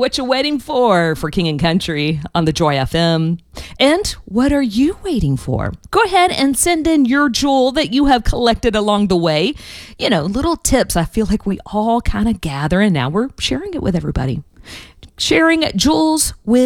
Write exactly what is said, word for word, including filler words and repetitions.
what you waiting for for King and Country on the Joy F M? And what are you waiting for? Go ahead and send in your jewel that you have collected along the way. You know, little tips I feel like we all kind of gather, and now we're sharing it with everybody. Sharing jewels with